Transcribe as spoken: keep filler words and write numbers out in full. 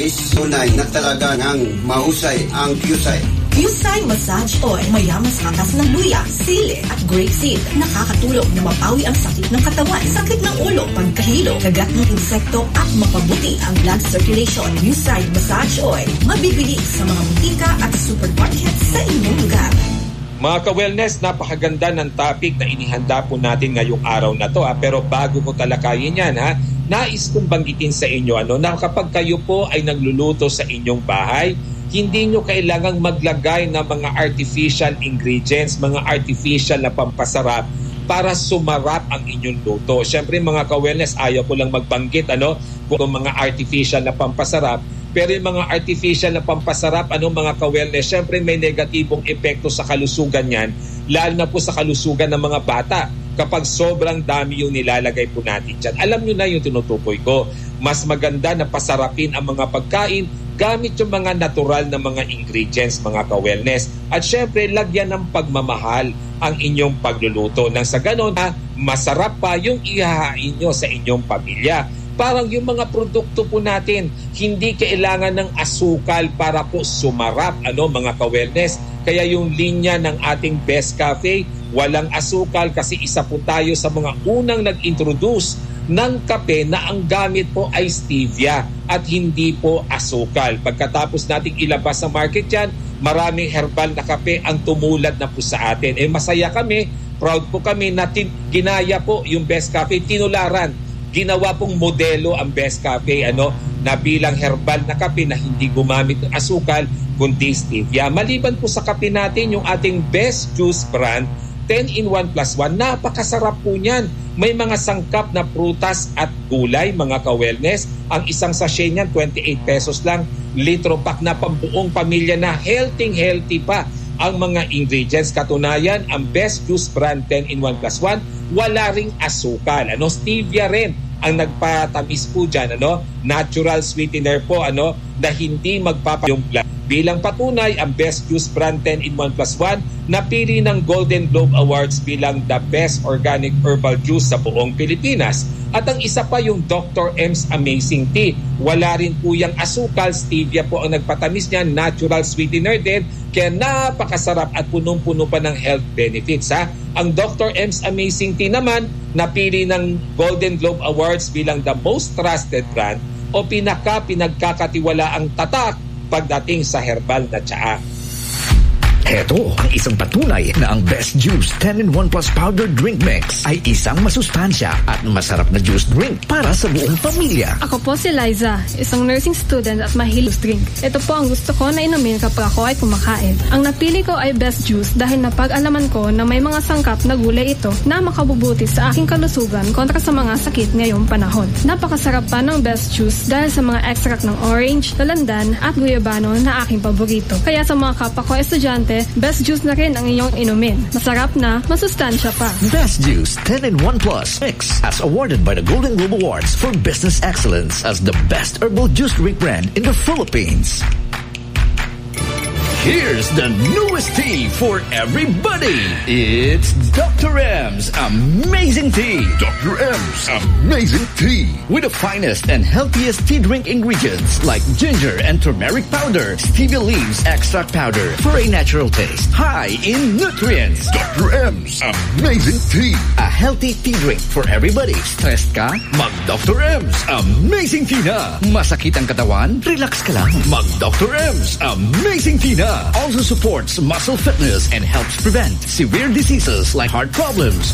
Tunay na talaga ng mahusay ang Qusay. Qusay Massage Oil, mayaman sa katas ng luya, sili at grapeseed. Nakakatulong na mapawi ang sakit ng katawan, sakit ng ulo, pagkahilo, kagat ng insekto at mapabuti ang blood circulation. Qusay Massage Oil, mabibili sa mga butika at supermarket sa inyong lugar. Mga ka-wellness, napakaganda ng topic na inihanda po natin ngayong araw na to. Ha? Pero bago ko talakayin yan, ha, nais kong banggitin sa inyo ano, na kapag kayo po ay nagluluto sa inyong bahay, hindi nyo kailangang maglagay ng mga artificial ingredients, mga artificial na pampasarap para sumarap ang inyong luto. Siyempre mga ka-wellness, ayaw ko lang magbanggit ano, kung mga artificial na pampasarap. Pero yung mga artificial na pampasarap, ano mga ka-wellness, syempre may negatibong epekto sa kalusugan yan, lalo na po sa kalusugan ng mga bata kapag sobrang dami yung nilalagay po natin dyan. Alam nyo na yung tinutukoy ko, mas maganda na pasarapin ang mga pagkain gamit yung mga natural na mga ingredients, mga ka-wellness. At syempre, lagyan ng pagmamahal ang inyong pagluluto. Nang sa ganon, ha, masarap pa yung ihahain nyo sa inyong pamilya. Parang yung mga produkto po natin, hindi kailangan ng asukal para po sumarap, ano mga ka-wellness. Kaya yung linya ng ating Best Cafe, walang asukal kasi isa po tayo sa mga unang nag-introduce ng kape na ang gamit po ay stevia at hindi po asukal. Pagkatapos nating ilabas sa market yan, maraming herbal na kape ang tumulad na po sa atin. Eh masaya kami, proud po kami na tin- ginaya po yung Best Cafe, tinularan. Ginawa pong modelo ang Best Cafe ano, na bilang herbal na kape na hindi gumamit ng asukal kundi stevia. Maliban po sa kape natin, yung ating Best Juice brand, ten in one plus one, napakasarap po niyan. May mga sangkap na prutas at gulay, mga ka-wellness. Ang isang sachet niyan, twenty-eight pesos lang. Litro pack na pambuong pamilya na healthy-healthy pa ang mga ingredients. Katunayan, ang Best Juice brand ten in one plus one, wala ring asukal. Ano, stevia rin ang nagpatamis po dyan. Ano? Natural sweetener po ano, na hindi magpapayong blood. Bilang patunay, ang Best Juice brand ten in one plus one napili ng Golden Globe Awards bilang the best organic herbal juice sa buong Pilipinas. At ang isa pa yung Doctor M's Amazing Tea. Wala rin po yung asukal, stevia po ang nagpatamis niya, natural sweetener din, kaya napakasarap at punong-puno pa ng health benefits. Ha? Ang Doctor M's Amazing Tea naman, napili ng Golden Globe Awards bilang the most trusted brand o pinaka-pinagkakatiwalaang tatak pagdating sa herbal na tsaa. Heto ang isang patunay na ang Best Juice ten in one plus powder drink mix ay isang masustansya at masarap na juice drink para sa buong pamilya. Ako po si Liza, isang nursing student at mahilig drink. Ito po ang gusto ko na inumin kapag ako ay kumakain. Ang napili ko ay Best Juice dahil napag-alaman ko na may mga sangkap na gulay ito na makabubuti sa aking kalusugan kontra sa mga sakit ngayong panahon. Napakasarap pa ng Best Juice dahil sa mga extract ng orange, talandan at guyabano na aking paborito. Kaya sa mga kapwa ko estudyante, Best Juice na rin ang inyong inumin. Masarap na, masustansya pa. Best Juice ten in one plus mix as awarded by the Golden Globe Awards for Business Excellence as the best herbal juice drink brand in the Philippines. Here's the newest tea for everybody. It's Doctor M's Amazing Tea. Doctor M's Amazing Tea. With the finest and healthiest tea drink ingredients like ginger and turmeric powder, stevia leaves extract powder for a natural taste, high in nutrients. Doctor M's Amazing Tea. A healthy tea drink for everybody. Stressed ka? Mag Doctor M's Amazing Tea na. Masakit ang katawan? Relax ka lang. Mag Doctor M's Amazing Tea na. Also supports muscle fitness and helps prevent severe diseases like heart problems,